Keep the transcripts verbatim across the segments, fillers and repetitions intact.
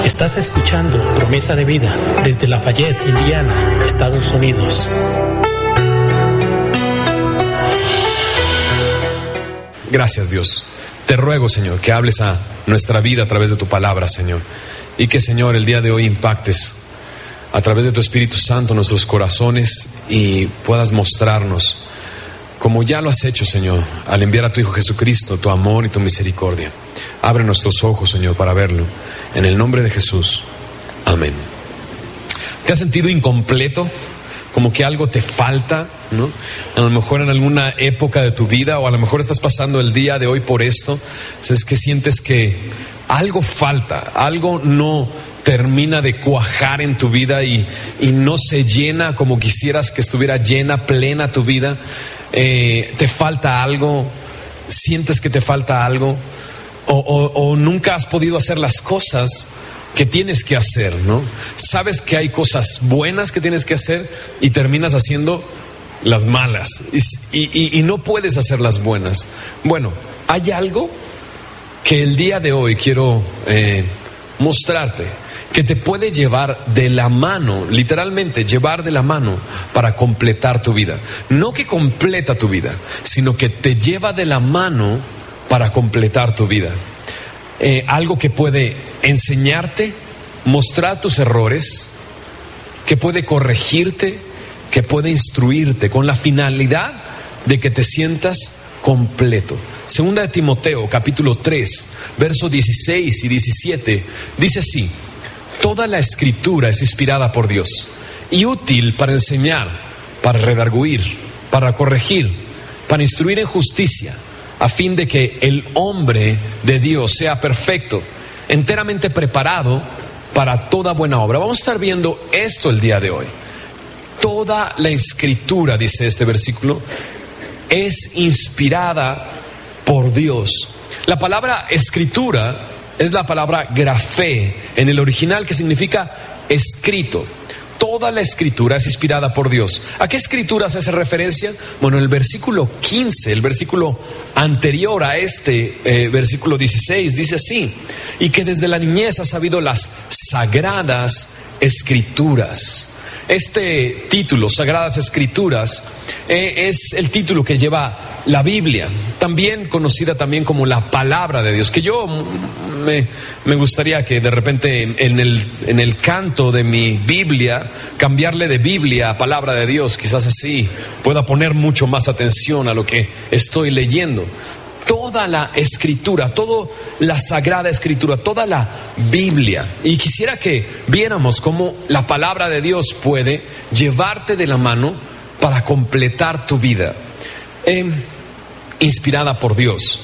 Estás escuchando Promesa de Vida desde Lafayette, Indiana, Estados Unidos. Gracias, Dios. Te ruego, Señor, que hables a nuestra vida a través de tu palabra, Señor. Y que, Señor, el día de hoy impactes a través de tu Espíritu Santo nuestros corazones y puedas mostrarnos, como ya lo has hecho, Señor, al enviar a tu Hijo Jesucristo, tu amor y tu misericordia. Abre nuestros ojos, Señor, para verlo. En el nombre de Jesús. Amén. ¿Te has sentido incompleto? Como que algo te falta, ¿no? A lo mejor en alguna época de tu vida, o a lo mejor estás pasando el día de hoy por esto. Es que sientes que algo falta, algo no termina de cuajar en tu vida y, y no se llena como quisieras que estuviera llena, plena tu vida. Eh, te falta algo, sientes que te falta algo, o, o, o nunca has podido hacer las cosas que tienes que hacer, ¿no? Sabes que hay cosas buenas que tienes que hacer y terminas haciendo las malas y, y, y no puedes hacer las buenas. Bueno, hay algo que el día de hoy quiero eh, mostrarte, que te puede llevar de la mano, literalmente llevar de la mano para completar tu vida. No que completa tu vida, sino que te lleva de la mano para completar tu vida. Eh, algo que puede enseñarte, mostrar tus errores, que puede corregirte, que puede instruirte con la finalidad de que te sientas completo. Segunda de Timoteo, capítulo tres, versos dieciséis y diecisiete, dice así: toda la escritura es inspirada por Dios y útil para enseñar, para redarguir, para corregir, para instruir en justicia, a fin de que el hombre de Dios sea perfecto, enteramente preparado para toda buena obra. Vamos a estar viendo esto el día de hoy. Toda la escritura, dice este versículo, es inspirada por Dios. La palabra escritura es la palabra grafé en el original, que significa escrito. Toda la escritura es inspirada por Dios. ¿A qué escritura se hace referencia? Bueno, el versículo quince, el versículo anterior a este, eh, versículo dieciséis, dice así: y que desde la niñez has sabido las sagradas escrituras. Este título, Sagradas Escrituras, eh, es el título que lleva la Biblia, también conocida también como la Palabra de Dios, que yo me, me gustaría que de repente en el, en el canto de mi Biblia, cambiarle de Biblia a Palabra de Dios, quizás así pueda poner mucho más atención a lo que estoy leyendo. Toda la escritura, toda la Sagrada Escritura, toda la Biblia. Y quisiera que viéramos cómo la palabra de Dios puede llevarte de la mano para completar tu vida. Eh, inspirada por Dios.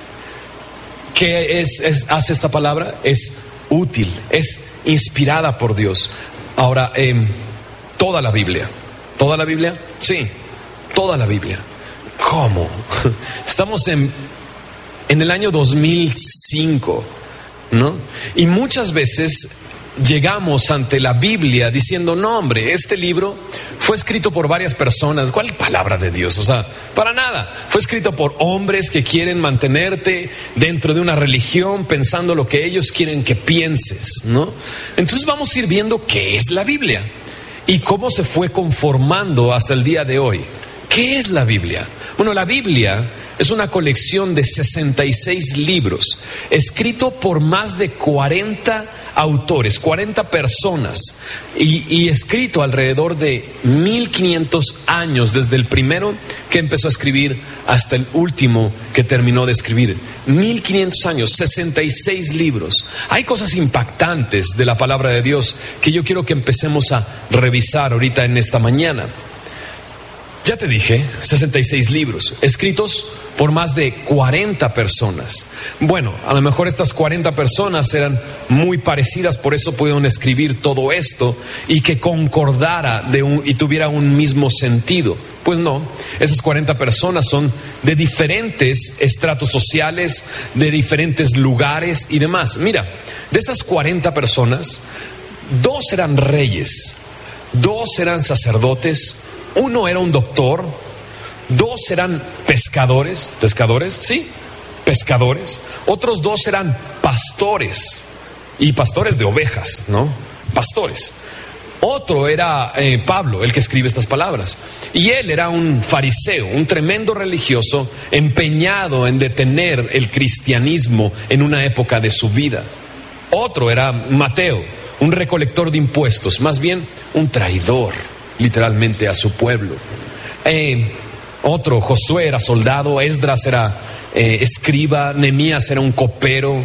¿Qué es, es, hace esta palabra? Es útil, es inspirada por Dios. Ahora, eh, toda la Biblia. ¿Toda la Biblia? Sí, toda la Biblia. ¿Cómo? Estamos en... en el año dos mil cinco, ¿no? Y muchas veces llegamos ante la Biblia diciendo: no, hombre, este libro fue escrito por varias personas. ¿Cuál palabra de Dios? O sea, para nada. Fue escrito por hombres que quieren mantenerte dentro de una religión pensando lo que ellos quieren que pienses, ¿no? Entonces vamos a ir viendo qué es la Biblia y cómo se fue conformando hasta el día de hoy. ¿Qué es la Biblia? Bueno, la Biblia es una colección de sesenta y seis libros, escrito por más de cuarenta autores, cuarenta personas, y, y escrito alrededor de mil quinientos años, desde el primero que empezó a escribir hasta el último que terminó de escribir. mil quinientos años, sesenta y seis libros. Hay cosas impactantes de la palabra de Dios que yo quiero que empecemos a revisar ahorita en esta mañana. Ya te dije, sesenta y seis libros, escritos por más de cuarenta personas. Bueno, a lo mejor estas cuarenta personas eran muy parecidas, por eso pudieron escribir todo esto y que concordara de un, y tuviera un mismo sentido. Pues no, esas cuarenta personas son de diferentes estratos sociales, de diferentes lugares y demás. Mira, de estas cuarenta personas, dos eran reyes, dos eran sacerdotes, uno era un doctor, dos eran pescadores, pescadores, sí, pescadores. Otros dos eran pastores, y pastores de ovejas, ¿no? Pastores. Otro era eh, Pablo, el que escribe estas palabras. Y él era un fariseo, un tremendo religioso, empeñado en detener el cristianismo en una época de su vida. Otro era Mateo, un recolector de impuestos, más bien un traidor, literalmente, a su pueblo. Eh, otro, Josué, era soldado, Esdras era eh, escriba, Nehemías era un copero.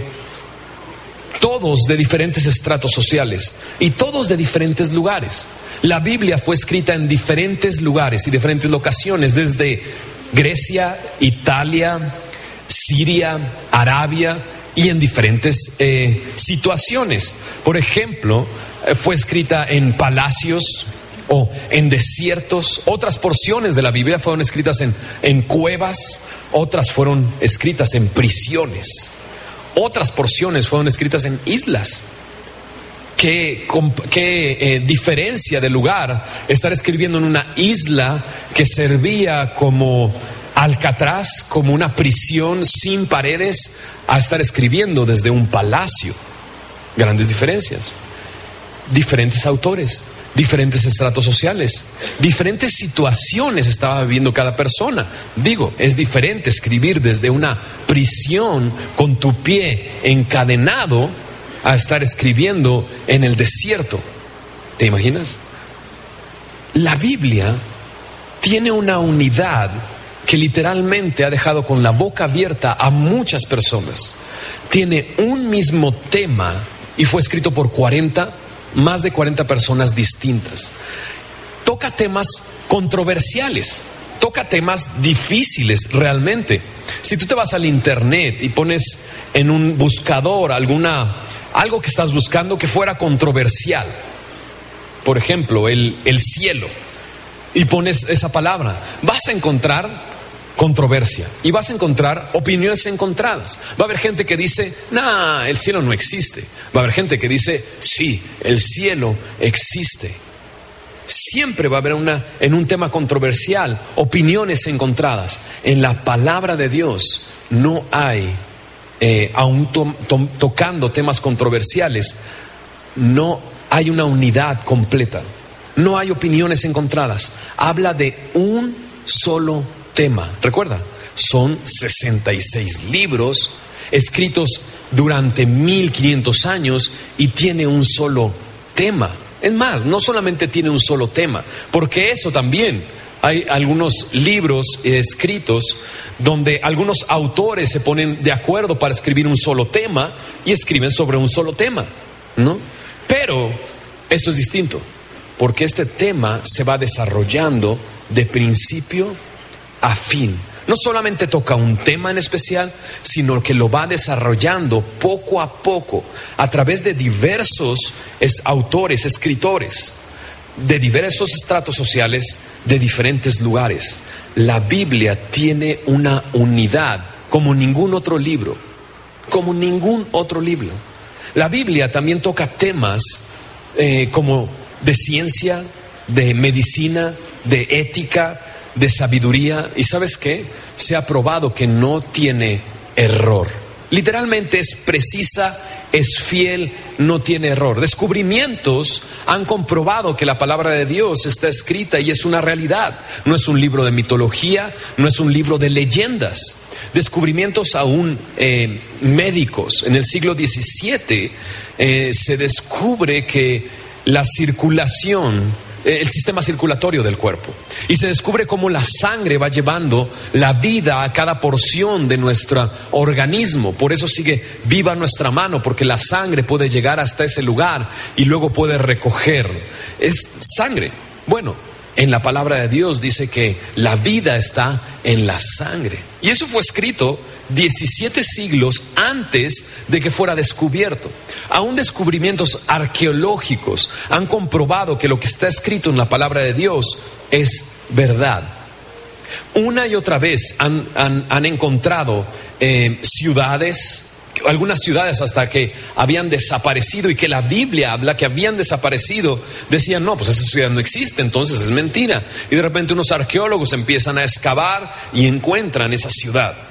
Todos de diferentes estratos sociales y todos de diferentes lugares. La Biblia fue escrita en diferentes lugares y diferentes locaciones, desde Grecia, Italia, Siria, Arabia, y en diferentes eh, situaciones. Por ejemplo, eh, fue escrita en palacios o en desiertos. Otras porciones de la Biblia fueron escritas en, en cuevas, otras fueron escritas en prisiones. Otras porciones fueron escritas en islas. ¿Qué, qué eh, diferencia de lugar estar escribiendo en una isla que servía como Alcatraz, como una prisión sin paredes, a estar escribiendo desde un palacio? Grandes diferencias. Diferentes autores, diferentes estratos sociales, diferentes situaciones estaba viviendo cada persona. Digo, es diferente escribir desde una prisión con tu pie encadenado a estar escribiendo en el desierto. ¿Te imaginas? La Biblia tiene una unidad que literalmente ha dejado con la boca abierta a muchas personas. Tiene un mismo tema y fue escrito por cuarenta, más de cuarenta personas distintas. Toca temas controversiales, toca temas difíciles realmente. Si tú te vas al internet y pones en un buscador alguna, algo que estás buscando que fuera controversial, por ejemplo, el, el cielo, y pones esa palabra, vas a encontrar controversia y vas a encontrar opiniones encontradas. Va a haber gente que dice, nah, el cielo no existe. Va a haber gente que dice, sí, el cielo existe. Siempre va a haber una, en un tema controversial, opiniones encontradas. En la palabra de Dios no hay, eh, aún to, to, tocando temas controversiales, no hay una unidad completa. No hay opiniones encontradas. Habla de un solo tema. Recuerda, son sesenta y seis libros escritos durante mil quinientos años y tiene un solo tema. Es más, no solamente tiene un solo tema, porque eso también, hay algunos libros escritos donde algunos autores se ponen de acuerdo para escribir un solo tema y escriben sobre un solo tema, ¿no? Pero esto es distinto, porque este tema se va desarrollando de principio a fin. No solamente toca un tema en especial, sino que lo va desarrollando poco a poco a través de diversos es, autores, escritores, de diversos estratos sociales, de diferentes lugares. La Biblia tiene una unidad como ningún otro libro, como ningún otro libro. La Biblia también toca temas eh, como de ciencia, de medicina, de ética, de sabiduría. ¿Y sabes qué? Se ha probado que no tiene error. Literalmente es precisa, es fiel, no tiene error. Descubrimientos han comprobado que la palabra de Dios está escrita y es una realidad. No es un libro de mitología, no es un libro de leyendas. Descubrimientos aún eh, médicos. En el siglo diecisiete eh, se descubre que la circulación, el sistema circulatorio del cuerpo, y se descubre cómo la sangre va llevando la vida a cada porción de nuestro organismo. Por eso sigue viva nuestra mano, porque la sangre puede llegar hasta ese lugar y luego puede recoger. Es sangre. Bueno, en la palabra de Dios dice que la vida está en la sangre, y eso fue escrito diecisiete siglos antes de que fuera descubierto. Aún descubrimientos arqueológicos han comprobado que lo que está escrito en la palabra de Dios es verdad. Una y otra vez han, han, han encontrado eh, ciudades, algunas ciudades hasta que habían desaparecido, y que la Biblia habla que habían desaparecido. Decían, no, pues esa ciudad no existe, entonces es mentira. Y de repente unos arqueólogos empiezan a excavar y encuentran esa ciudad.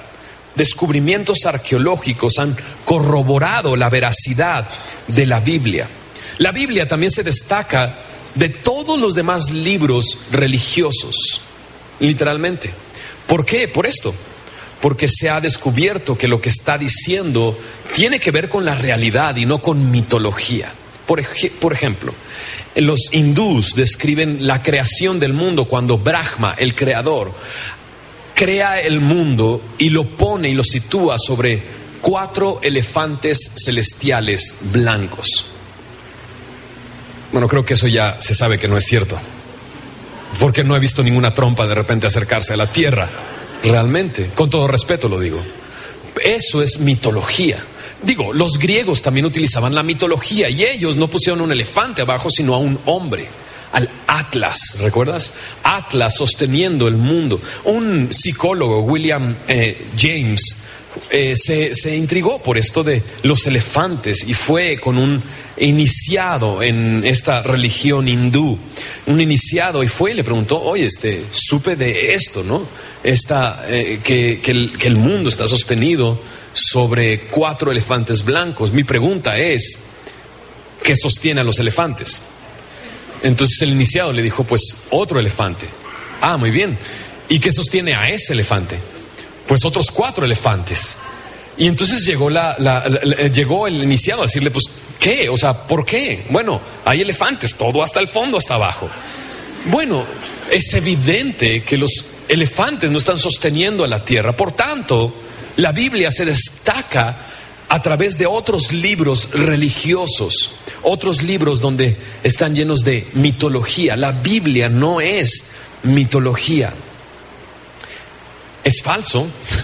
descubrimientos arqueológicos han corroborado la veracidad de la Biblia. La Biblia también se destaca de todos los demás libros religiosos, literalmente. ¿Por qué? Por esto. Porque se ha descubierto que lo que está diciendo tiene que ver con la realidad y no con mitología. Por, ej- por ejemplo, los hindús describen la creación del mundo cuando Brahma, el creador, crea el mundo y lo pone y lo sitúa sobre cuatro elefantes celestiales blancos. Bueno, creo que eso ya se sabe que no es cierto, porque no he visto ninguna trompa de repente acercarse a la tierra, realmente, con todo respeto lo digo. Eso es mitología. Digo, los griegos también utilizaban la mitología y ellos no pusieron un elefante abajo, sino a un hombre, al Atlas, ¿recuerdas? Atlas sosteniendo el mundo. Un psicólogo, William eh, James, eh, se, se intrigó por esto de los elefantes y fue con un iniciado en esta religión hindú, un iniciado, y fue y le preguntó, oye, este, supe de esto, ¿no? Esta, eh, que, que, el, que el mundo está sostenido sobre cuatro elefantes blancos. Mi pregunta es, ¿qué sostiene a los elefantes? Entonces el iniciado le dijo, pues otro elefante. Ah, muy bien. ¿Y qué sostiene a ese elefante? Pues otros cuatro elefantes. Y entonces llegó, la, la, la, la, llegó el iniciado a decirle, pues, ¿qué? O sea, ¿por qué? Bueno, hay elefantes, todo hasta el fondo, hasta abajo. Bueno, es evidente que los elefantes no están sosteniendo a la tierra. Por tanto, la Biblia se destaca a través de otros libros religiosos, otros libros donde están llenos de mitología. La Biblia no es mitología. Es falso,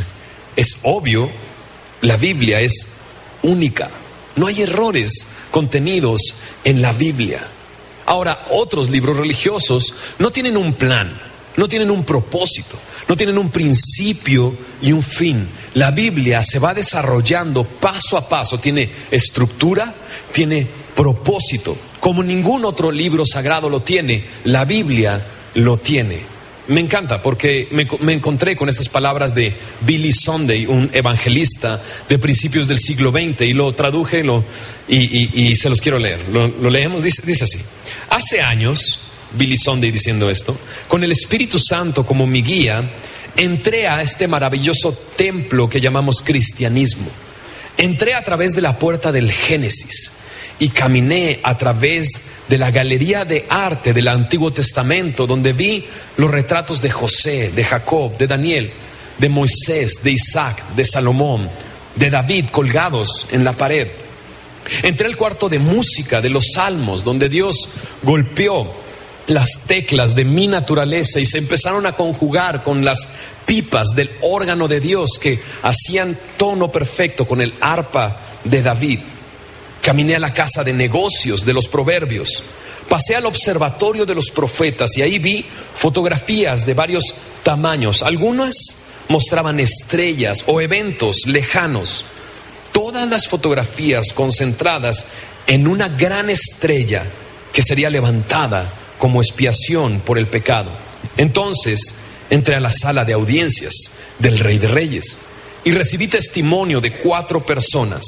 es obvio, la Biblia es única. No hay errores contenidos en la Biblia. Ahora, otros libros religiosos no tienen un plan, no tienen un propósito, no tienen un principio y un fin. La Biblia se va desarrollando paso a paso, tiene estructura, tiene propósito. Como ningún otro libro sagrado lo tiene, la Biblia lo tiene. Me encanta porque me, me encontré con estas palabras de Billy Sunday, un evangelista de principios del siglo veinte, y lo traduje lo, y, y, y se los quiero leer. Lo, lo leemos, dice, dice así. Hace años, Billy Sunday diciendo esto, con el Espíritu Santo como mi guía, entré a este maravilloso templo que llamamos cristianismo. Entré a través de la puerta del Génesis y caminé a través de la galería de arte del Antiguo Testamento, donde vi los retratos de José, de Jacob, de Daniel, de Moisés, de Isaac, de Salomón, de David colgados en la pared. Entré al cuarto de música de los salmos, donde Dios golpeó las teclas de mi naturaleza y se empezaron a conjugar con las pipas del órgano de Dios que hacían tono perfecto con el arpa de David. Caminé a la casa de negocios de los proverbios, pasé al observatorio de los profetas y ahí vi fotografías de varios tamaños. Algunas mostraban estrellas o eventos lejanos. Todas las fotografías concentradas en una gran estrella que sería levantada como expiación por el pecado. Entonces entré a la sala de audiencias del Rey de Reyes y recibí testimonio de cuatro personas.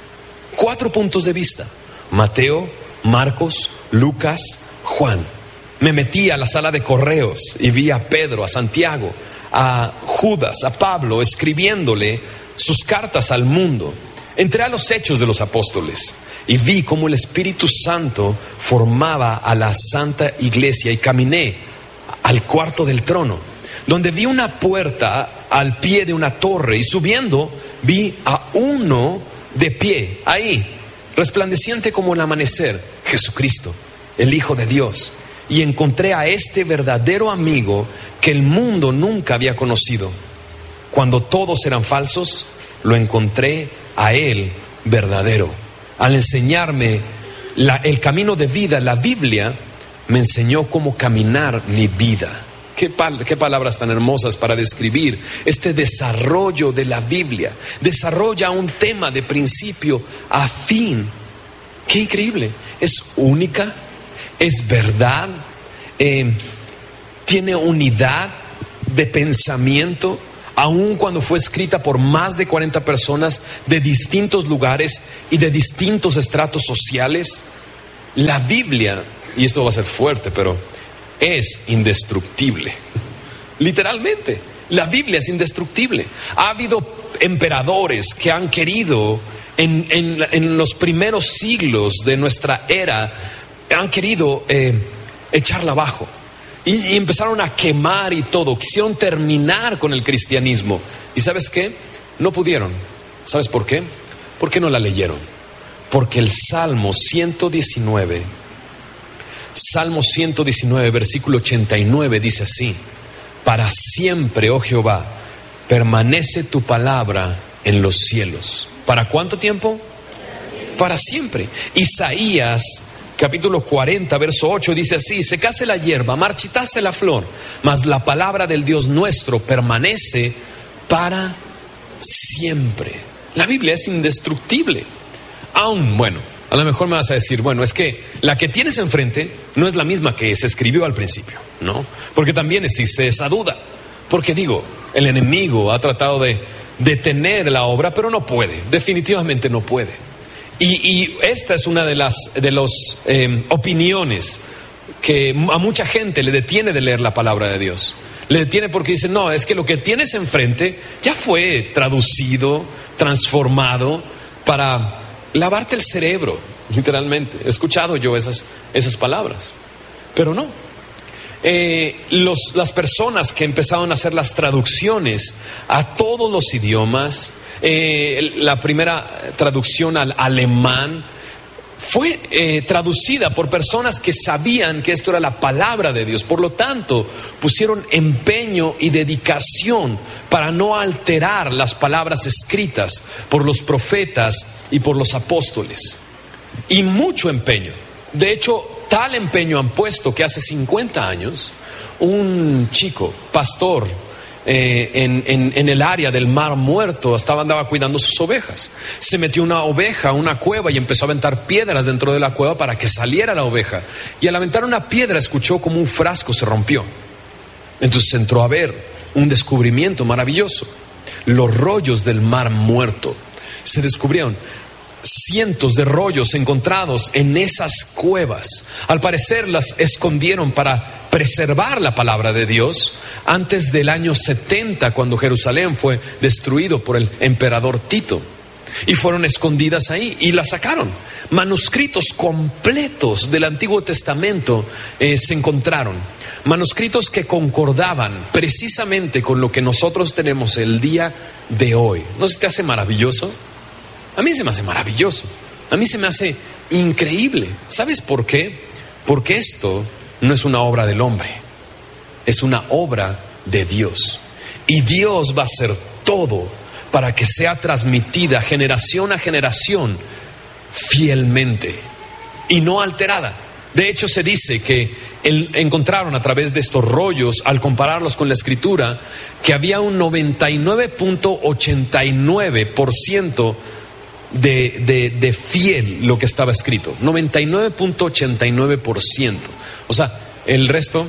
Cuatro puntos de vista: Mateo, Marcos, Lucas, Juan. Me metí a la sala de correos y vi a Pedro, a Santiago, a Judas, a Pablo escribiéndole sus cartas al mundo. Entré a los Hechos de los Apóstoles y vi cómo el Espíritu Santo formaba a la Santa Iglesia, y caminé al cuarto del trono, donde vi una puerta al pie de una torre, y subiendo vi a uno de pie, ahí, resplandeciente como el amanecer, Jesucristo, el Hijo de Dios. Y encontré a este verdadero amigo que el mundo nunca había conocido. Cuando todos eran falsos, lo encontré a él verdadero. Al enseñarme la, el camino de vida, la Biblia me enseñó cómo caminar mi vida. Qué, pal- qué palabras tan hermosas para describir este desarrollo de la Biblia. Desarrolla un tema de principio a fin. Qué increíble. Es única, es verdad, eh, tiene unidad de pensamiento, aun cuando fue escrita por más de cuarenta personas de distintos lugares y de distintos estratos sociales, la Biblia, y esto va a ser fuerte, pero es indestructible. Literalmente, la Biblia es indestructible. Ha habido emperadores que han querido en, en, en los primeros siglos de nuestra era, han querido eh, echarla abajo. Y, y empezaron a quemar y todo. Quisieron terminar con el cristianismo. ¿Y sabes qué? No pudieron. ¿Sabes por qué? ¿Por qué no la leyeron? Porque el Salmo ciento diecinueve, Salmo ciento diecinueve, versículo ochenta y nueve dice así: para siempre, oh Jehová, permanece tu palabra en los cielos. ¿Para cuánto tiempo? Para siempre. Isaías capítulo cuarenta, verso ocho dice así: secase la hierba, marchitase la flor, mas la palabra del Dios nuestro permanece para siempre. La Biblia es indestructible. Aún, bueno, a lo mejor me vas a decir, bueno, es que la que tienes enfrente no es la misma que se escribió al principio, ¿no? Porque también existe esa duda. Porque digo, el enemigo ha tratado de detener la obra, pero no puede, definitivamente no puede. Y, y esta es una de las de los eh, opiniones que a mucha gente le detiene de leer la palabra de Dios. Le detiene porque dice, no, es que lo que tienes enfrente ya fue traducido, transformado para lavarte el cerebro, literalmente. He escuchado yo esas, esas palabras, pero no. Eh, los, las personas que empezaron a hacer las traducciones a todos los idiomas, eh, la primera traducción al alemán fue eh, traducida por personas que sabían que esto era la palabra de Dios. Por lo tanto, pusieron empeño y dedicación para no alterar las palabras escritas por los profetas y por los apóstoles. Y mucho empeño. De hecho, tal empeño han puesto que hace cincuenta años un chico, pastor, eh, en, en, en el área del Mar Muerto, estaba, andaba cuidando sus ovejas. Se metió una oveja a una cueva y empezó a aventar piedras dentro de la cueva para que saliera la oveja. Y al aventar una piedra escuchó como un frasco se rompió. Entonces entró a ver un descubrimiento maravilloso. Los rollos del Mar Muerto. Se descubrieron cientos de rollos encontrados en esas cuevas. Al parecer las escondieron para preservar la palabra de Dios antes del año setenta, cuando Jerusalén fue destruido por el emperador Tito. Y fueron escondidas ahí y las sacaron. Manuscritos completos del Antiguo Testamento eh, se encontraron. Manuscritos que concordaban precisamente con lo que nosotros tenemos el día de hoy. ¿No se te hace maravilloso? A mí se me hace maravilloso. A mí se me hace increíble. ¿Sabes por qué? Porque esto no es una obra del hombre. Es una obra de Dios. Y Dios va a hacer todo para que sea transmitida generación a generación fielmente y no alterada. De hecho, se dice que el, encontraron a través de estos rollos, al compararlos con la Escritura, que había un noventa y nueve punto ochenta y nueve por ciento De, de, de fiel lo que estaba escrito. noventa y nueve punto ochenta y nueve por ciento. O sea, el resto,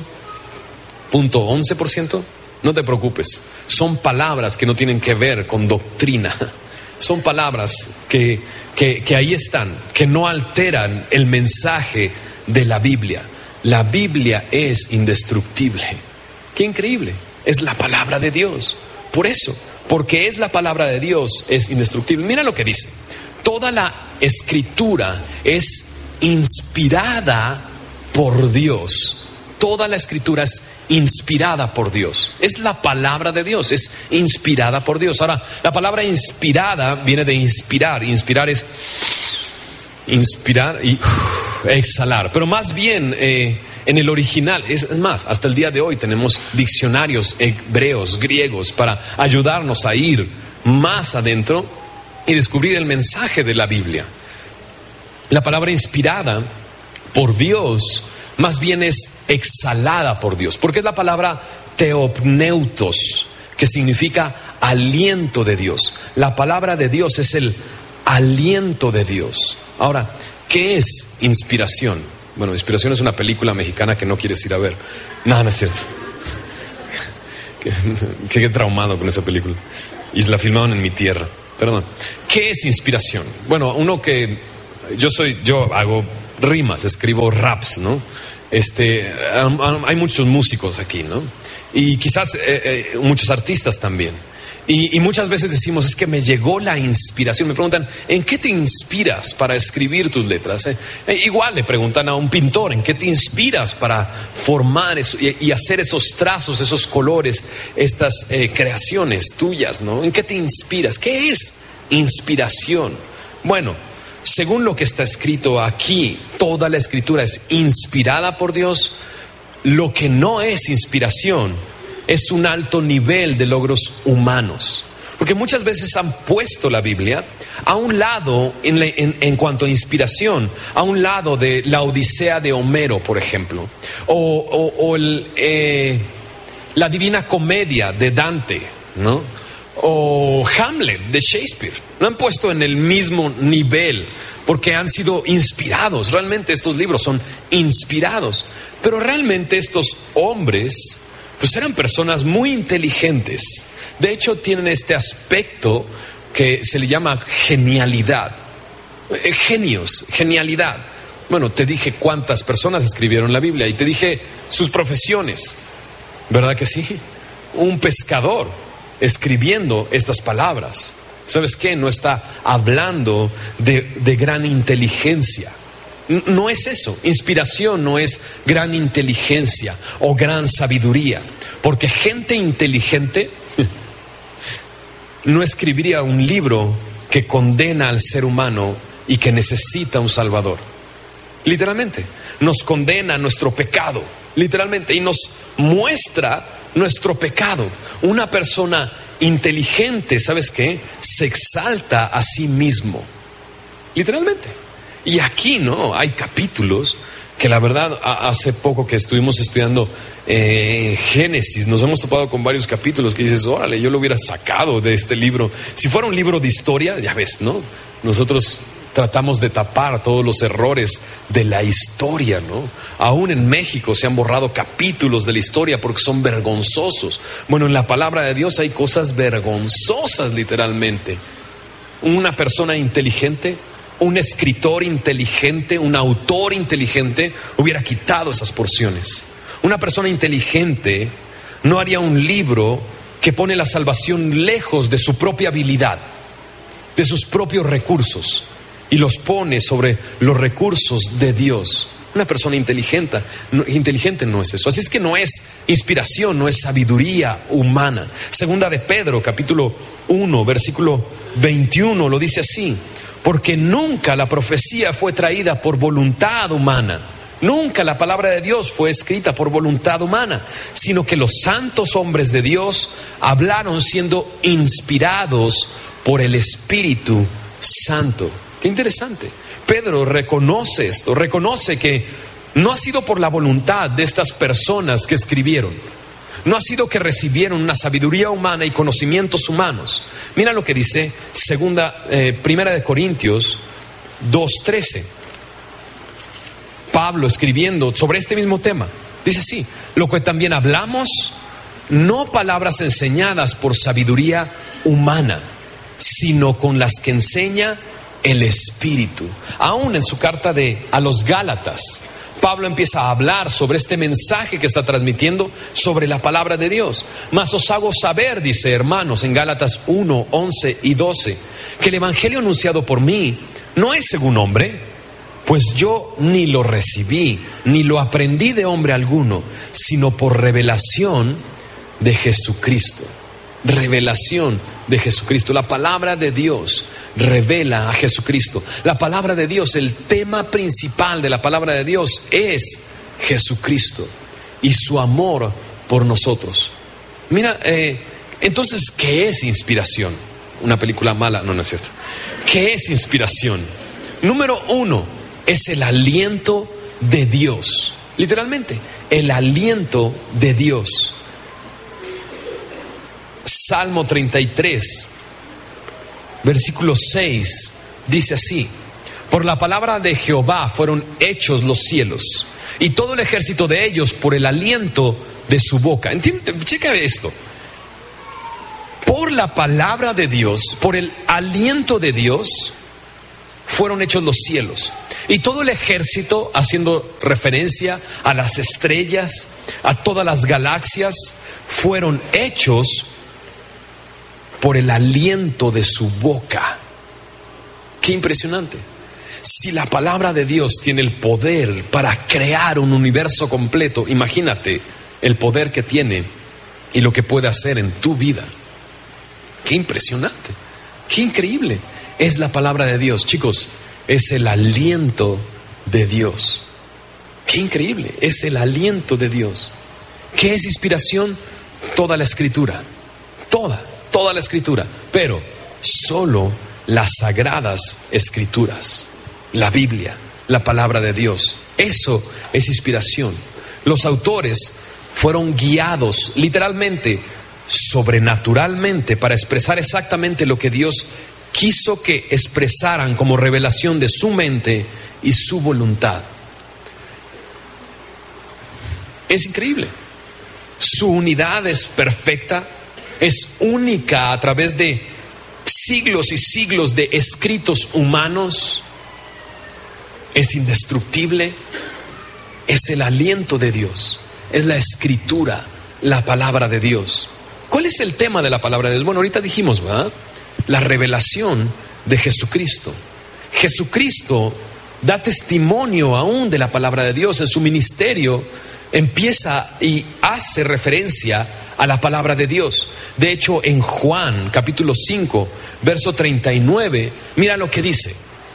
punto once por ciento, no te preocupes. Son palabras que no tienen que ver con doctrina. Son palabras que, que, que ahí están, que no alteran el mensaje de la Biblia. La Biblia es indestructible. Qué increíble. Es la palabra de Dios. Por eso, porque es la palabra de Dios, es indestructible. Mira lo que dice. Toda la escritura es inspirada por Dios. Toda la escritura es inspirada por Dios. Es la palabra de Dios, es inspirada por Dios. Ahora, la palabra inspirada viene de inspirar. Inspirar es inspirar y uh, exhalar. Pero más bien eh, en el original, es, es más, hasta el día de hoy tenemos diccionarios hebreos, griegos, para ayudarnos a ir más adentro y descubrir el mensaje de la Biblia. La palabra inspirada por Dios más bien es exhalada por Dios, porque es la palabra theopneutos, que significa aliento de Dios. La palabra de Dios es el aliento de Dios. Ahora, ¿qué es inspiración? Bueno, inspiración es una película mexicana que no quieres ir a ver. No, no es cierto. Quedé traumado con esa película. Y la filmaron en mi tierra. Perdón. ¿Qué es inspiración? Bueno, uno que yo soy, yo hago rimas, escribo raps, ¿no? Este, hay muchos músicos aquí, ¿no? Y quizás eh, eh, muchos artistas también. Y, y muchas veces decimos, es que me llegó la inspiración. Me preguntan, ¿en qué te inspiras para escribir tus letras? Eh, eh, igual le preguntan a un pintor, ¿en qué te inspiras para formar eso, y, y hacer esos trazos, esos colores, estas eh, creaciones tuyas, ¿no? ¿En qué te inspiras? ¿Qué es inspiración? Bueno, según lo que está escrito aquí, toda la escritura es inspirada por Dios. Lo que no es inspiración es un alto nivel de logros humanos. Porque muchas veces han puesto la Biblia a un lado, en, la, en, en cuanto a inspiración, a un lado de la Odisea de Homero, por ejemplo, o, o, o el, eh, la Divina Comedia de Dante, ¿no? O Hamlet de Shakespeare. Lo han puesto en el mismo nivel porque han sido inspirados. Realmente estos libros son inspirados. Pero realmente estos hombres pues eran personas muy inteligentes. De hecho, tienen este aspecto que se le llama genialidad. Eh, genios, genialidad. Bueno, te dije cuántas personas escribieron la Biblia y te dije sus profesiones. ¿Verdad que sí? Un pescador escribiendo estas palabras. ¿Sabes qué? No está hablando de, de gran inteligencia. No es eso. Inspiración no es gran inteligencia o gran sabiduría, porque gente inteligente no escribiría un libro que condena al ser humano y que necesita un salvador. Literalmente, nos condena a nuestro pecado, literalmente, y nos muestra nuestro pecado. Una persona inteligente, ¿sabes qué? Se exalta a sí mismo, literalmente. Y aquí, ¿no? Hay capítulos que la verdad, hace poco que estuvimos estudiando eh, Génesis, nos hemos topado con varios capítulos que dices, órale, yo lo hubiera sacado de este libro. Si fuera un libro de historia, ya ves, ¿no? Nosotros tratamos de tapar todos los errores de la historia, ¿no? Aún en México se han borrado capítulos de la historia porque son vergonzosos. Bueno, en la palabra de Dios hay cosas vergonzosas, literalmente. Una persona inteligente, un escritor inteligente, un autor inteligente hubiera quitado esas porciones. Una persona inteligente no haría un libro que pone la salvación lejos de su propia habilidad, de sus propios recursos, y los pone sobre los recursos de Dios. Una persona inteligente, no, inteligente no es eso. Así es que no es inspiración, no es sabiduría humana. Segunda de Pedro, capítulo uno, versículo veintiuno, lo dice así: porque nunca la profecía fue traída por voluntad humana, nunca la palabra de Dios fue escrita por voluntad humana, sino que los santos hombres de Dios hablaron siendo inspirados por el Espíritu Santo. Qué interesante. Pedro reconoce esto, reconoce que no ha sido por la voluntad de estas personas que escribieron, no ha sido que recibieron una sabiduría humana y conocimientos humanos. Mira lo que dice segunda, eh, Primera de Corintios dos trece. Pablo escribiendo sobre este mismo tema, dice así: lo que también hablamos, no palabras enseñadas por sabiduría humana, sino con las que enseña el Espíritu. Aún en su carta de a los Gálatas, Pablo empieza a hablar sobre este mensaje que está transmitiendo sobre la palabra de Dios. Mas os hago saber, dice, hermanos, en Gálatas uno, once y doce, que el evangelio anunciado por mí no es según hombre, pues yo ni lo recibí, ni lo aprendí de hombre alguno, sino por revelación de Jesucristo. Revelación de Jesucristo. La palabra de Dios revela a Jesucristo. La palabra de Dios, el tema principal de la palabra de Dios es Jesucristo y su amor por nosotros. Mira, eh, entonces, ¿qué es inspiración? Una película mala, no, no es cierto. ¿Qué es inspiración? Número uno, es el aliento de Dios. Literalmente, el aliento de Dios. Salmo treinta y tres, versículo seis, dice así: por la palabra de Jehová fueron hechos los cielos, y todo el ejército de ellos por el aliento de su boca. ¿Entiende? Checa esto. por la palabra de Dios, por el aliento de Dios, fueron hechos los cielos. Y todo el ejército, haciendo referencia a las estrellas, a todas las galaxias, fueron hechos por el aliento de su boca. Qué impresionante. Si la palabra de Dios tiene el poder para crear un universo completo, imagínate el poder que tiene y lo que puede hacer en tu vida. Qué impresionante, qué increíble es la palabra de Dios. Chicos, es el aliento de Dios. Qué increíble, es el aliento de Dios. ¿Qué es inspiración? Toda la escritura, toda, toda la escritura, pero solo las sagradas escrituras, la Biblia, la palabra de Dios. Eso es inspiración. Los autores fueron guiados literalmente, sobrenaturalmente, para expresar exactamente lo que Dios quiso que expresaran como revelación de su mente y su voluntad. Es increíble. Su unidad es perfecta, es única a través de siglos y siglos de escritos humanos, es indestructible, es el aliento de Dios, es la escritura, la palabra de Dios. ¿Cuál es el tema de la palabra de Dios? Bueno, ahorita dijimos, ¿verdad? La revelación de Jesucristo. Jesucristo da testimonio aún de la palabra de Dios. En su ministerio empieza y hace referencia a la palabra de Dios. De hecho, en Juan capítulo cinco, verso treinta y nueve, mira lo que dice: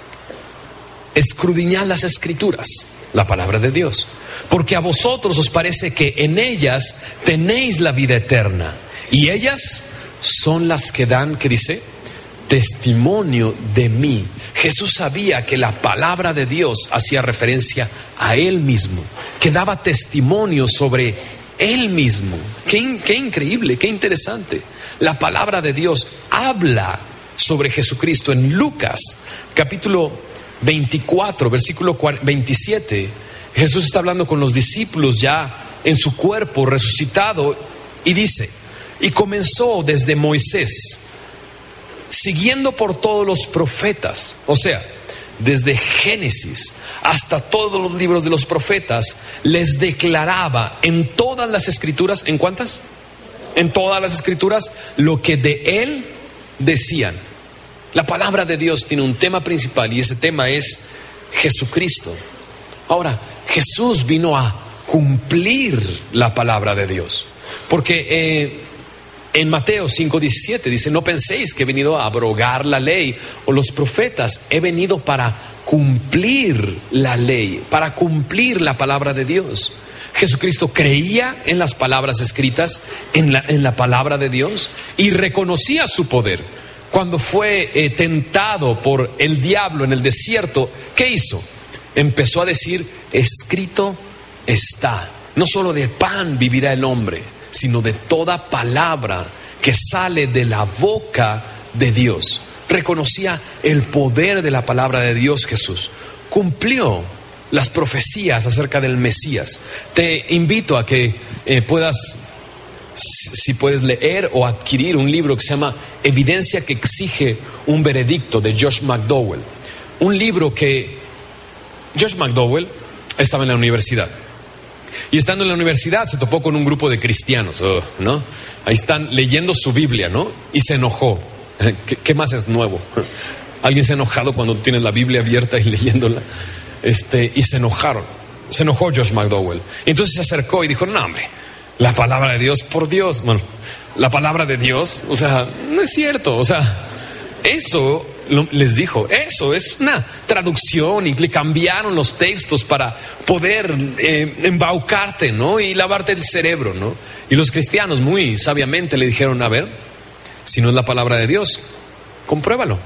escudriñad las escrituras, la palabra de Dios, porque a vosotros os parece que en ellas tenéis la vida eterna, y ellas son las que dan, ¿qué dice? Testimonio de mí. Jesús sabía que la palabra de Dios hacía referencia a Él mismo, que daba testimonio sobre Él mismo. Qué, qué increíble, qué interesante. La palabra de Dios habla sobre Jesucristo. En Lucas capítulo veinticuatro, versículo veintisiete, Jesús está hablando con los discípulos ya en su cuerpo resucitado y dice: y comenzó desde Moisés, siguiendo por todos los profetas, o sea, desde Génesis hasta todos los libros de los profetas, les declaraba en todas las escrituras, ¿en cuántas? En todas las escrituras, lo que de Él decían. La palabra de Dios tiene un tema principal y ese tema es Jesucristo. Ahora, Jesús vino a cumplir la palabra de Dios, porque eh, en Mateo cinco diecisiete dice: no penséis que he venido a abrogar la ley o los profetas, he venido para cumplir la ley, para cumplir la palabra de Dios. Jesucristo creía en las palabras escritas, en la, en la palabra de Dios, y reconocía su poder. Cuando fue eh, tentado por el diablo en el desierto, ¿qué hizo? Empezó a decir: escrito está, no solo de pan vivirá el hombre, sino de toda palabra que sale de la boca de Dios. Reconocía el poder de la palabra de Dios. Jesús cumplió las profecías acerca del Mesías. Te invito a que eh, puedas, si puedes leer o adquirir un libro que se llama Evidencia que exige un veredicto, de Josh McDowell. Un libro que Josh McDowell estaba en la universidad. Y estando en la universidad se topó con un grupo de cristianos, oh, ¿no? Ahí están leyendo su Biblia, ¿no? Y se enojó. ¿Qué, qué más es nuevo? ¿Alguien se ha enojado cuando tienes la Biblia abierta y leyéndola? Este, y se enojaron. Se enojó Josh McDowell. Y entonces se acercó y dijo: no, hombre, la palabra de Dios, por Dios, bueno, la palabra de Dios, o sea, no es cierto. O sea, eso... les dijo, eso es una traducción, y le cambiaron los textos para poder eh, embaucarte, ¿no? Y lavarte el cerebro, ¿no? Y los cristianos muy sabiamente le dijeron: a ver, si no es la palabra de Dios, compruébalo.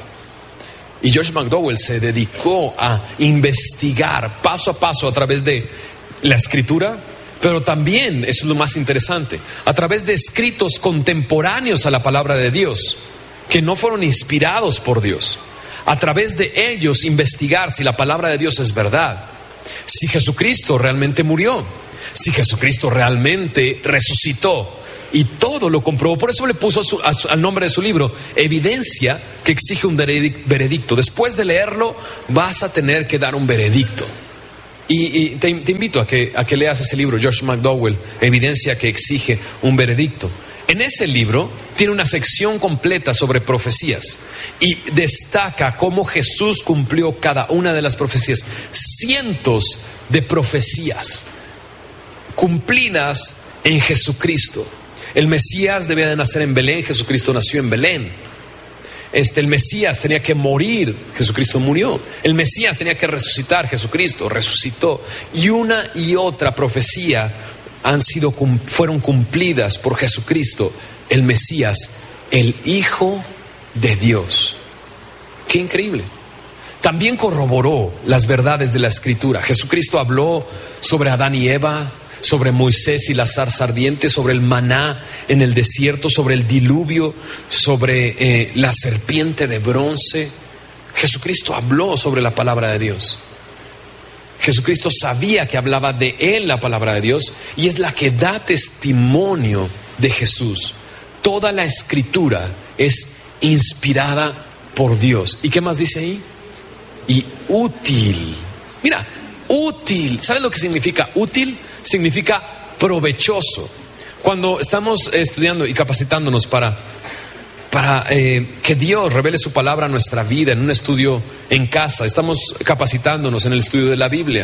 Y Josh McDowell se dedicó a investigar paso a paso a través de la escritura, pero también, eso es lo más interesante, a través de escritos contemporáneos a la palabra de Dios, que no fueron inspirados por Dios. A través de ellos investigar si la palabra de Dios es verdad, si Jesucristo realmente murió, si Jesucristo realmente resucitó, y todo lo comprobó. Por eso le puso a su, a su, al nombre de su libro, Evidencia que exige un veredicto. Después de leerlo, vas a tener que dar un veredicto. Y, y te, te invito a que, a que leas ese libro, Josh McDowell, Evidencia que exige un veredicto. En ese libro tiene una sección completa sobre profecías y destaca cómo Jesús cumplió cada una de las profecías. Cientos de profecías cumplidas en Jesucristo. El Mesías debía de nacer en Belén, Jesucristo nació en Belén. Este, el Mesías tenía que morir, Jesucristo murió. El Mesías tenía que resucitar, Jesucristo resucitó. Y una y otra profecía han sido, fueron cumplidas por Jesucristo, el Mesías, el Hijo de Dios. ¡Qué increíble! También corroboró las verdades de la Escritura. Jesucristo habló sobre Adán y Eva, sobre Moisés y la zarza ardiente, sobre el maná en el desierto, sobre el diluvio, sobre eh, la serpiente de bronce. Jesucristo habló sobre la palabra de Dios. Jesucristo sabía que hablaba de él la palabra de Dios y es la que da testimonio de Jesús. Toda la Escritura es inspirada por Dios. ¿Y qué más dice ahí? Y útil. Mira, útil. ¿Sabes lo que significa útil? Significa provechoso. Cuando estamos estudiando y capacitándonos para, para eh, que Dios revele su palabra a nuestra vida en un estudio en casa, estamos capacitándonos en el estudio de la Biblia.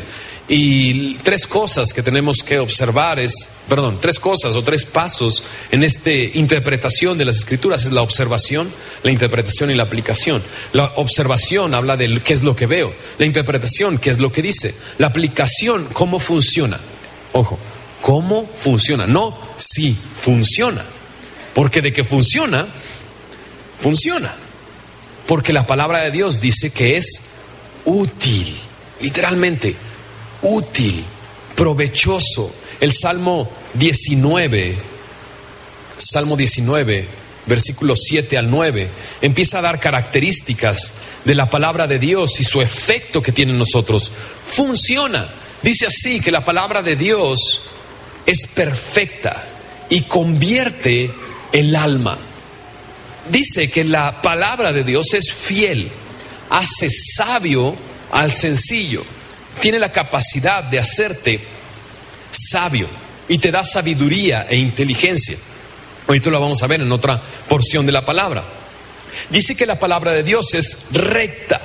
Y tres cosas que tenemos que observar es, perdón, tres cosas o tres pasos en esta interpretación de las Escrituras es la observación, la interpretación y la aplicación. La observación habla de qué es lo que veo, la interpretación, qué es lo que dice, la aplicación, cómo funciona. Ojo, ¿cómo funciona? No, sí funciona. Porque de que funciona, funciona. Porque la palabra de Dios dice que es útil, literalmente, útil, provechoso. El Salmo diecinueve, Salmo diecinueve, versículos siete al nueve, empieza a dar características de la palabra de Dios y su efecto que tiene en nosotros. Funciona. Dice así que la palabra de Dios es perfecta y convierte el alma. Dice que la palabra de Dios es fiel, hace sabio al sencillo, tiene la capacidad de hacerte sabio y te da sabiduría e inteligencia. Ahorita lo vamos a ver en otra porción de la palabra. Dice que la palabra de Dios es recta,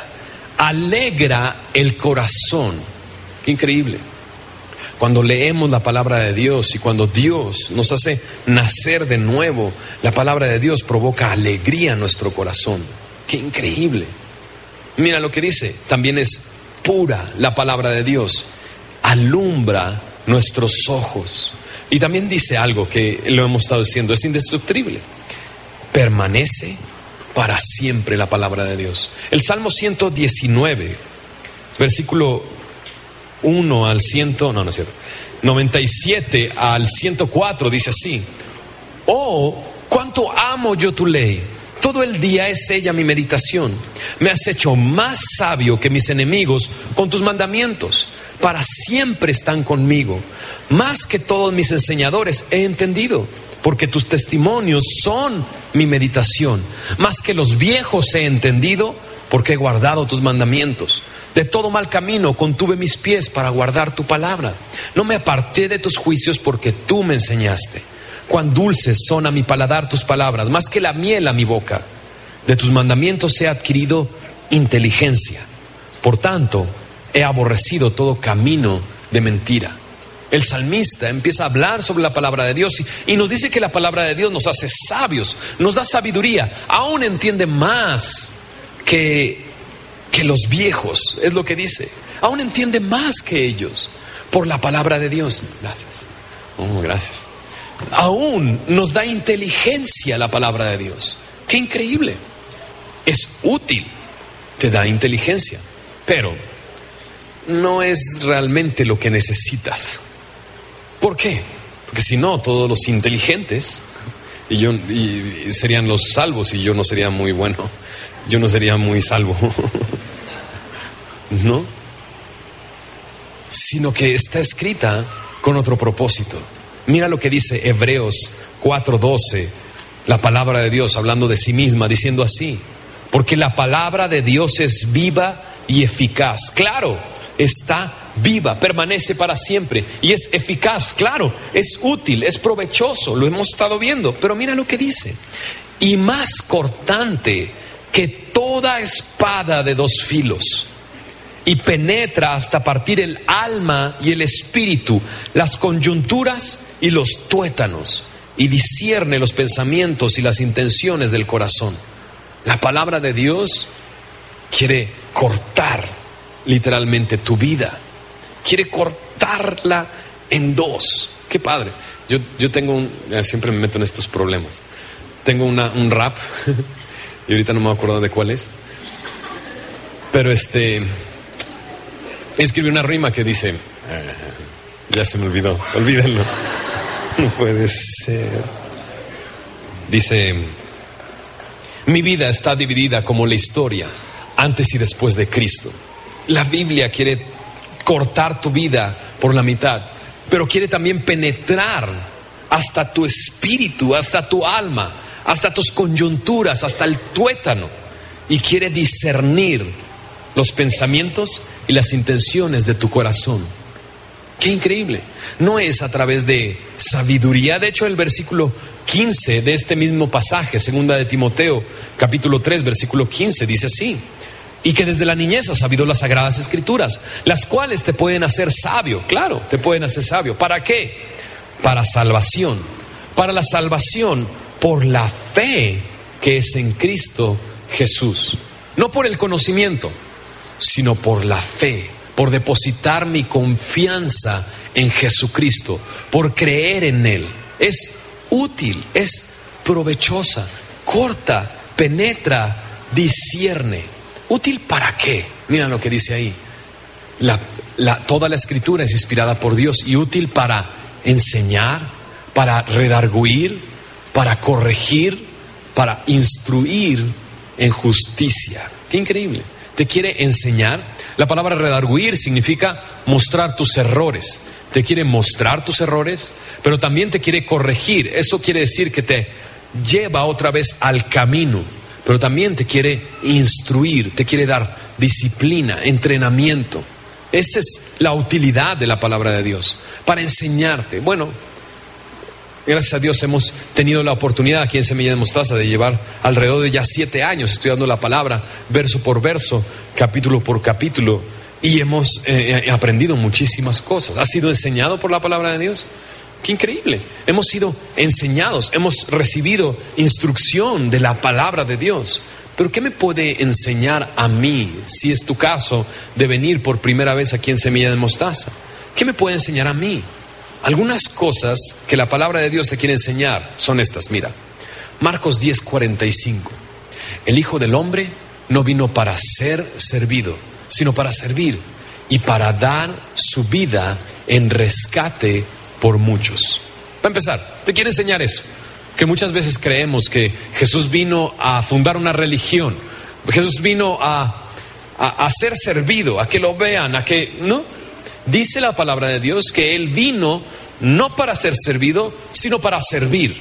alegra el corazón. Qué increíble. Cuando leemos la palabra de Dios y cuando Dios nos hace nacer de nuevo, la palabra de Dios provoca alegría en nuestro corazón. Qué increíble. Mira lo que dice, también es pura la palabra de Dios, alumbra nuestros ojos. Y también dice algo que lo hemos estado diciendo, es indestructible, permanece para siempre la palabra de Dios. El Salmo ciento diecinueve, versículo uno al ciento, no, no es cierto, noventa y siete al ciento cuatro dice así: oh, cuánto amo yo tu ley, todo el día es ella mi meditación. Me has hecho más sabio que mis enemigos con tus mandamientos, para siempre están conmigo. Más que todos mis enseñadores he entendido, porque tus testimonios son mi meditación. Más que los viejos he entendido, porque he guardado tus mandamientos. De todo mal camino contuve mis pies para guardar tu palabra. No me aparté de tus juicios, porque tú me enseñaste. Cuán dulces son a mi paladar tus palabras, más que la miel a mi boca. De tus mandamientos he adquirido inteligencia. Por tanto, he aborrecido todo camino de mentira. El salmista empieza a hablar sobre la palabra de Dios y, y nos dice que la palabra de Dios nos hace sabios, nos da sabiduría, aún entiende más que... que los viejos, es lo que dice. Aún entiende más que ellos por la palabra de Dios. Gracias. Oh, gracias. Aún nos da inteligencia la palabra de Dios. Qué increíble. Es útil, te da inteligencia, pero no es realmente lo que necesitas. ¿Por qué? Porque si no, todos los inteligentes y yo, y serían los salvos y yo no sería muy bueno. Yo no sería muy salvo. No, sino que está escrita con otro propósito. Mira lo que dice Hebreos cuatro doce, la palabra de Dios hablando de sí misma, diciendo así: porque la palabra de Dios es viva y eficaz. Claro, está viva, permanece para siempre y es eficaz. Claro, es útil, es provechoso, lo hemos estado viendo. Pero mira lo que dice: y más cortante que toda espada de dos filos, y penetra hasta partir el alma y el espíritu, las coyunturas y los tuétanos, y discierne los pensamientos y las intenciones del corazón. La palabra de Dios quiere cortar literalmente tu vida, quiere cortarla en dos. Qué padre. Yo, yo tengo un, siempre me meto en estos problemas. Tengo una, un rap y ahorita no me acuerdo de cuál es, pero este escribí una rima que dice, eh, ya se me olvidó, olvídenlo, no puede ser. Dice: mi vida está dividida como la historia antes y después de Cristo. La Biblia quiere cortar tu vida por la mitad, pero quiere también penetrar hasta tu espíritu, hasta tu alma, hasta tus coyunturas, hasta el tuétano, y quiere discernir los pensamientos y las intenciones de tu corazón. Qué increíble. No es a través de sabiduría. De hecho, el versículo quince de este mismo pasaje, segunda de Timoteo, capítulo tres, versículo quince, dice así: y que desde la niñez has sabido las sagradas escrituras, las cuales te pueden hacer sabio. Claro, te pueden hacer sabio. ¿Para qué? Para salvación. Para la salvación por la fe que es en Cristo Jesús. No por el conocimiento, sino por la fe, por depositar mi confianza en Jesucristo, por creer en Él. Es útil, es provechosa, corta, penetra, discierne. ¿Útil para qué? Mira lo que dice ahí. La, la, toda la escritura es inspirada por Dios y útil para enseñar, para redarguir, para corregir, para instruir en justicia. Qué increíble. Te quiere enseñar. La palabra redarguir significa mostrar tus errores. Te quiere mostrar tus errores, pero también te quiere corregir. Eso quiere decir que te lleva otra vez al camino, pero también te quiere instruir, te quiere dar disciplina, entrenamiento. Esa es la utilidad de la palabra de Dios, para enseñarte. Bueno, gracias a Dios hemos tenido la oportunidad aquí en Semilla de Mostaza de llevar alrededor de ya siete años estudiando la palabra, verso por verso, capítulo por capítulo, y hemos eh, aprendido muchísimas cosas. ¿Has sido enseñado por la palabra de Dios? ¡Qué increíble! Hemos sido enseñados, hemos recibido instrucción de la palabra de Dios. Pero ¿qué me puede enseñar a mí, si es tu caso, de venir por primera vez aquí en Semilla de Mostaza? ¿Qué me puede enseñar a mí? Algunas cosas que la palabra de Dios te quiere enseñar son estas. Mira, Marcos diez, cuarenta y cinco. El Hijo del Hombre no vino para ser servido, sino para servir y para dar su vida en rescate por muchos. Para empezar, te quiere enseñar eso, que muchas veces creemos que Jesús vino a fundar una religión, Jesús vino a, a, a ser servido, a que lo vean, a que, ¿no? Dice la palabra de Dios que Él vino no para ser servido, sino para servir,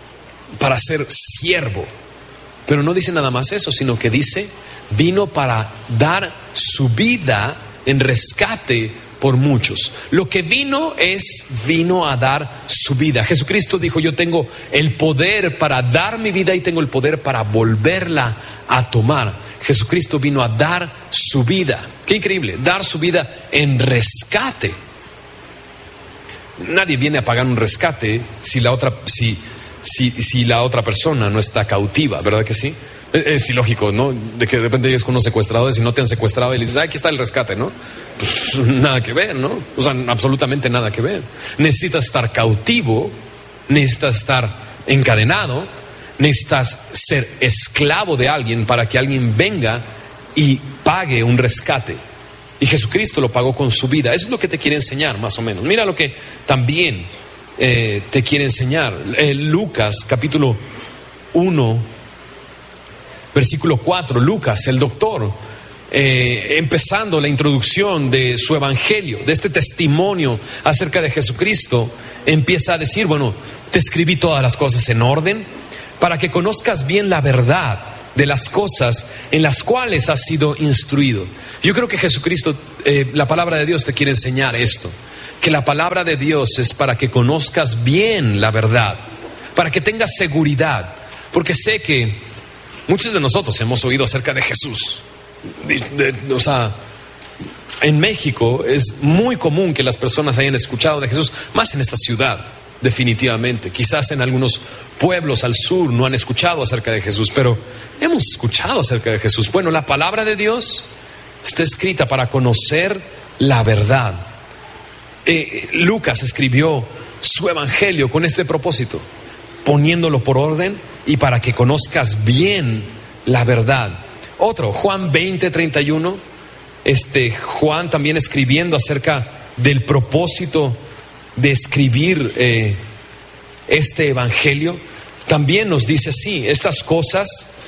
para ser siervo. Pero no dice nada más eso, sino que dice, vino para dar su vida en rescate por muchos. Lo que vino es, vino a dar su vida. Jesucristo dijo: yo tengo el poder para dar mi vida y tengo el poder para volverla a tomar. Jesucristo vino a dar su vida. Qué increíble, dar su vida en rescate. Nadie viene a pagar un rescate si la otra, si, si, si la otra persona no está cautiva, ¿verdad que sí? Es, es ilógico, ¿no? De que de repente llegues con unos secuestradores y no te han secuestrado y le dices: ah, aquí está el rescate, ¿no? Pues nada que ver, ¿no? O sea, absolutamente nada que ver. Necesitas estar cautivo, necesitas estar encadenado, necesitas ser esclavo de alguien para que alguien venga y pague un rescate. Y Jesucristo lo pagó con su vida. Eso es lo que te quiere enseñar, más o menos. Mira lo que también eh, te quiere enseñar. Eh, Lucas, capítulo uno, versículo cuatro. Lucas, el doctor, eh, empezando la introducción de su evangelio, de este testimonio acerca de Jesucristo, empieza a decir, bueno, te escribí todas las cosas en orden para que conozcas bien la verdad de las cosas en las cuales has sido instruido. Yo creo que Jesucristo, eh, la palabra de Dios te quiere enseñar esto, que la palabra de Dios es para que conozcas bien la verdad, para que tengas seguridad, porque sé que muchos de nosotros hemos oído acerca de Jesús. De, de, o sea, en México es muy común que las personas hayan escuchado de Jesús, más en esta ciudad, definitivamente. Quizás en algunos pueblos al sur no han escuchado acerca de Jesús, pero hemos escuchado acerca de Jesús. Bueno, la palabra de Dios está escrita para conocer la verdad. Eh, Lucas escribió su evangelio con este propósito, poniéndolo por orden y para que conozcas bien la verdad. Otro, Juan veinte, treinta y uno, este, Juan también escribiendo acerca del propósito de escribir eh, este evangelio, también nos dice así: estas cosas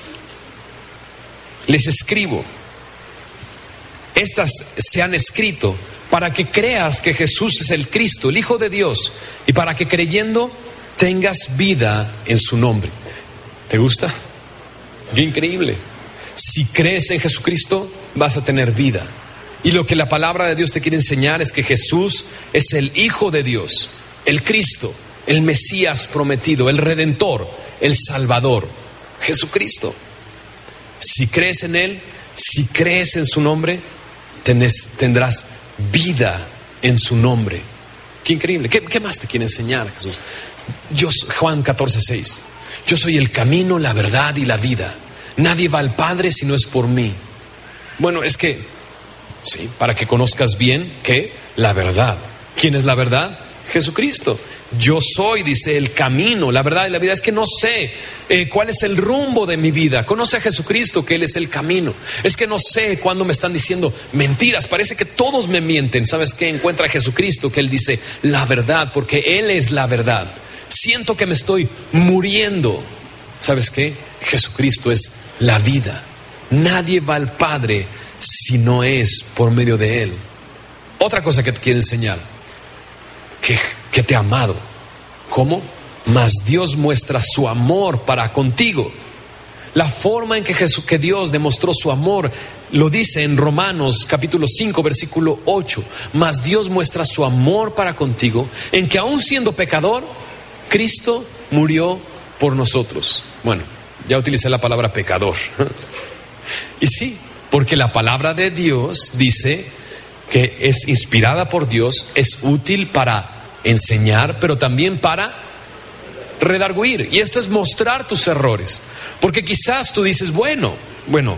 les escribo, estas se han escrito para que creas que Jesús es el Cristo, el Hijo de Dios, y para que creyendo tengas vida en su nombre. ¿Te gusta? Qué increíble. Si crees en Jesucristo, vas a tener vida. Y lo que la palabra de Dios te quiere enseñar es que Jesús es el Hijo de Dios, el Cristo, el Mesías prometido, el Redentor, el Salvador, Jesucristo. Si crees en Él, si crees en su nombre, tenés, tendrás vida en su nombre. Qué increíble. ¿Qué, qué más te quiere enseñar Jesús? Yo, Juan catorce, seis. Yo soy el camino, la verdad y la vida. Nadie va al Padre si no es por mí. Bueno, es que, sí, para que conozcas bien, ¿qué? La verdad. ¿Quién es la verdad? Jesucristo. Yo soy, dice, el camino, la verdad y la vida. Es que no sé eh, cuál es el rumbo de mi vida. Conoce a Jesucristo, que Él es el camino. Es que no sé cuándo me están diciendo mentiras. Parece que todos me mienten. ¿Sabes qué? Encuentra a Jesucristo, que Él dice la verdad, porque Él es la verdad. Siento que me estoy muriendo. ¿Sabes qué? Jesucristo es la vida. Nadie va al Padre si no es por medio de Él. Otra cosa que te quiero enseñar, que, que te ha amado. ¿Cómo? Mas Dios muestra su amor para contigo. La forma en que, Jesús, que Dios demostró su amor lo dice en Romanos capítulo cinco versículo ocho. Mas Dios muestra su amor para contigo en que aún siendo pecador, Cristo murió por nosotros. Bueno, ya utilicé la palabra pecador. Y sí, porque la palabra de Dios dice que es inspirada por Dios, es útil para enseñar, pero también para redarguir. Y esto es mostrar tus errores. Porque quizás tú dices, bueno, bueno,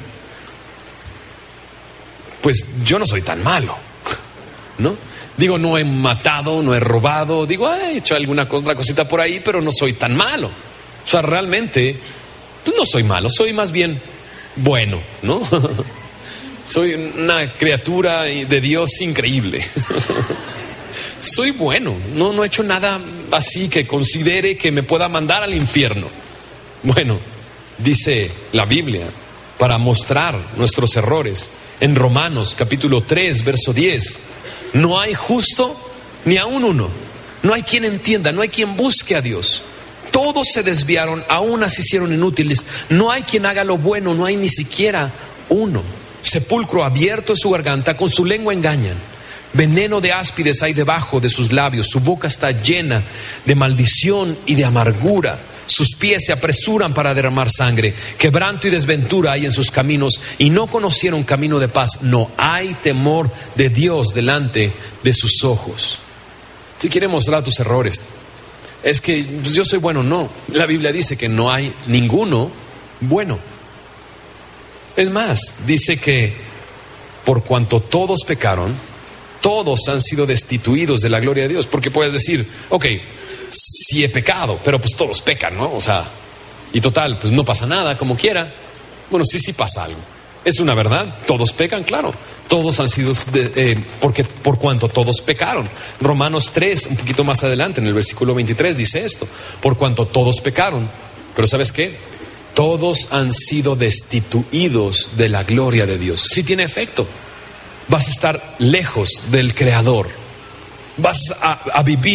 pues yo no soy tan malo, ¿no? Digo, no he matado, no he robado, digo, he hecho alguna otra cosita por ahí, pero no soy tan malo. O sea, realmente, pues no soy malo, soy más bien bueno, ¿no? Soy una criatura de Dios increíble. Soy bueno, no, no he hecho nada así que considere que me pueda mandar al infierno. Bueno, dice la Biblia, para mostrar nuestros errores, en Romanos capítulo tres, verso diez, no hay justo ni aún uno, no hay quien entienda, no hay quien busque a Dios. Todos se desviaron, aún se hicieron inútiles. No hay quien haga lo bueno, no hay ni siquiera uno. Sepulcro abierto es su garganta, con su lengua engañan. Veneno de áspides hay debajo de sus labios, su boca está llena de maldición y de amargura. Sus pies se apresuran para derramar sangre. Quebranto y desventura hay en sus caminos y no conocieron camino de paz. No hay temor de Dios delante de sus ojos. Si quiere mostrar tus errores, es que pues, yo soy bueno, no. La Biblia dice que no hay ninguno bueno. Es más, dice que por cuanto todos pecaron, todos han sido destituidos de la gloria de Dios. Porque puedes decir, ok, sí he pecado, pero pues todos pecan, ¿no? O sea, y total, pues no pasa nada, como quiera. Bueno, sí, sí pasa algo. Es una verdad, todos pecan, claro. Todos han sido, de, eh, porque por cuanto todos pecaron. Romanos tres, un poquito más adelante, en el versículo veintitrés, dice esto: por cuanto todos pecaron. Pero ¿sabes qué? Todos han sido destituidos de la gloria de Dios. Sí tiene efecto. Vas a estar lejos del Creador. Vas a, a vivir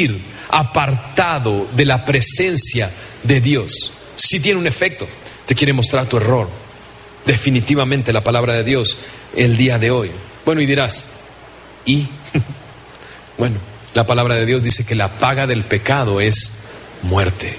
apartado de la presencia de Dios. Sí tiene un efecto, te quiere mostrar tu error. Definitivamente la palabra de Dios el día de hoy. Bueno, y dirás, ¿y? Bueno, la palabra de Dios dice que la paga del pecado es muerte.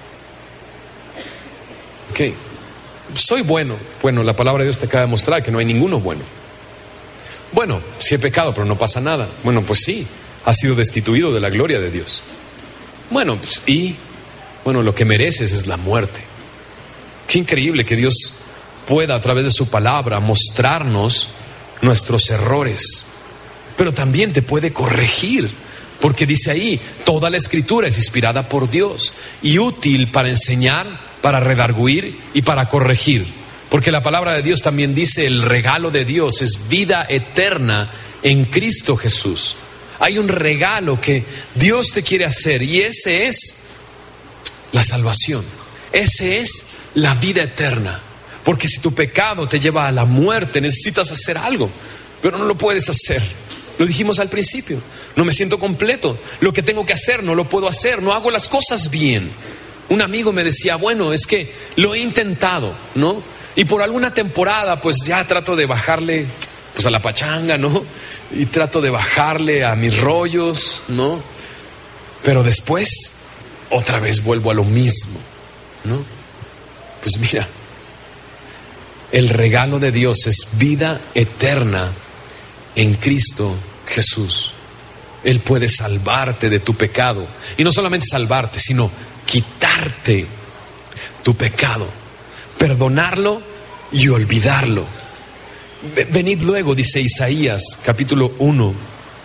Ok, soy bueno. Bueno, la palabra de Dios te acaba de mostrar que no hay ninguno bueno. Bueno, sí he pecado, pero no pasa nada. Bueno, pues sí, has sido destituido de la gloria de Dios. Bueno, pues, y bueno, lo que mereces es la muerte. Qué increíble que Dios pueda a través de su palabra mostrarnos nuestros errores, pero también te puede corregir, porque dice ahí, toda la escritura es inspirada por Dios y útil para enseñar, para redarguir y para corregir, porque la palabra de Dios también dice, el regalo de Dios es vida eterna en Cristo Jesús. Hay un regalo que Dios te quiere hacer y ese es la salvación, ese es la vida eterna. Porque si tu pecado te lleva a la muerte, necesitas hacer algo, pero no lo puedes hacer. Lo dijimos al principio, no me siento completo. Lo que tengo que hacer no lo puedo hacer, no hago las cosas bien. Un amigo me decía, bueno, es que lo he intentado, ¿no? Y por alguna temporada pues ya trato de bajarle pues a la pachanga, ¿no? Y trato de bajarle a mis rollos, ¿no? Pero después otra vez vuelvo a lo mismo, ¿no? Pues mira, el regalo de Dios es vida eterna en Cristo Jesús. Él puede salvarte de tu pecado. Y no solamente salvarte, sino quitarte tu pecado, perdonarlo y olvidarlo. Venid luego, dice Isaías, capítulo uno,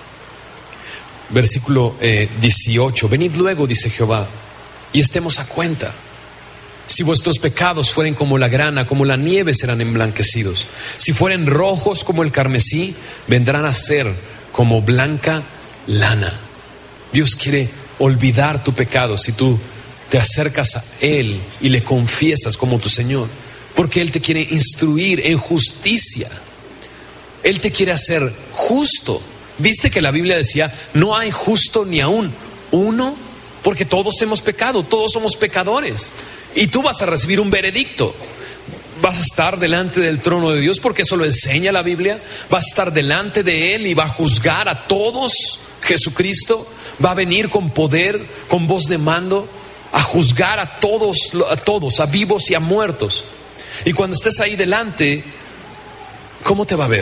versículo eh, dieciocho. Venid luego, dice Jehová, y estemos a cuenta. Si vuestros pecados fueren como la grana, como la nieve serán emblanquecidos. Si fueren rojos como el carmesí, vendrán a ser como blanca lana. Dios quiere olvidar tu pecado si tú te acercas a Él y le confiesas como tu Señor, porque Él te quiere instruir en justicia. Él te quiere hacer justo. ¿Viste que la Biblia decía, no hay justo ni aún uno? Porque todos hemos pecado, todos somos pecadores. Y tú vas a recibir un veredicto. Vas a estar delante del trono de Dios, porque eso lo enseña la Biblia. Vas a estar delante de Él y va a juzgar a todos. Jesucristo va a venir con poder, con voz de mando, a juzgar a todos, a todos, a vivos y a muertos. Y cuando estés ahí delante, ¿cómo te va a ver?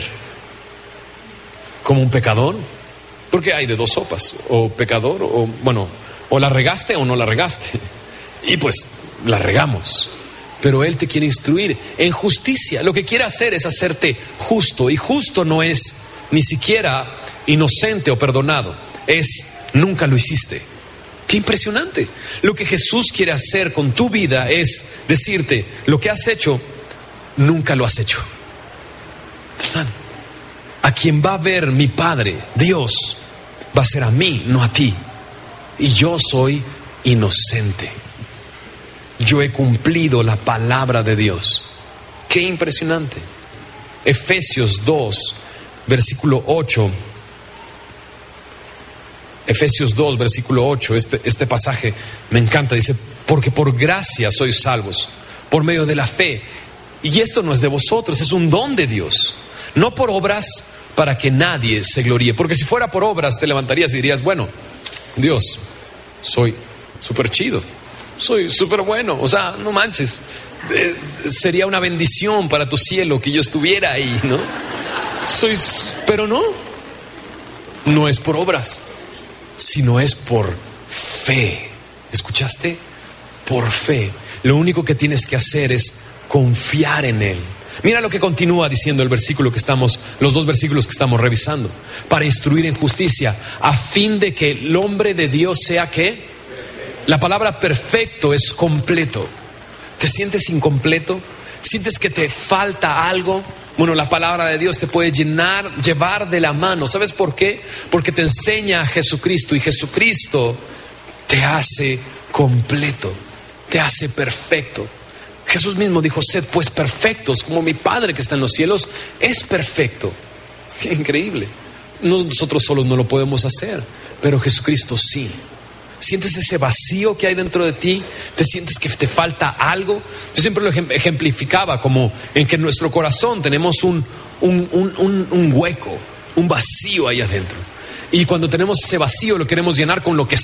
¿Como un pecador? Porque hay de dos sopas, o pecador, o bueno, o la regaste o no la regaste. Y pues la regamos, pero Él te quiere instruir en justicia. Lo que quiere hacer es hacerte justo, y justo no es ni siquiera inocente o perdonado, es nunca lo hiciste. Qué impresionante. Lo que Jesús quiere hacer con tu vida es decirte, lo que has hecho, nunca lo has hecho. A quien va a ver mi Padre, Dios, va a ser a mí, no a ti. Y yo soy inocente. Yo he cumplido la palabra de Dios. Qué impresionante. Efesios dos, versículo ocho. Efesios dos, versículo ocho. Este, este pasaje me encanta. Dice, porque por gracia sois salvos, por medio de la fe. Y esto no es de vosotros, es un don de Dios. No por obras, para que nadie se gloríe. Porque si fuera por obras, te levantarías y dirías, bueno, Dios, soy súper chido, soy súper bueno, o sea, no manches, eh, sería una bendición para tu cielo que yo estuviera ahí, ¿no? Soy, pero no, no es por obras, sino es por fe. ¿Escuchaste? Por fe. Lo único que tienes que hacer es confiar en Él. Mira lo que continúa diciendo el versículo que estamos, los dos versículos que estamos revisando. Para instruir en justicia, a fin de que el hombre de Dios sea ¿qué? La palabra perfecto es completo. ¿Te sientes incompleto? ¿Sientes que te falta algo? Bueno, la palabra de Dios te puede llenar, llevar de la mano. ¿Sabes por qué? Porque te enseña a Jesucristo, y Jesucristo te hace completo, te hace perfecto. Jesús mismo dijo, sed pues perfectos, como mi Padre que está en los cielos es perfecto. Qué increíble. Nosotros solos no lo podemos hacer, pero Jesucristo sí. ¿Sientes ese vacío que hay dentro de ti? ¿Te sientes que te falta algo? Yo siempre lo ejemplificaba como en que en nuestro corazón tenemos un, un, un, un, un hueco, un vacío ahí adentro. Y cuando tenemos ese vacío lo queremos llenar con lo que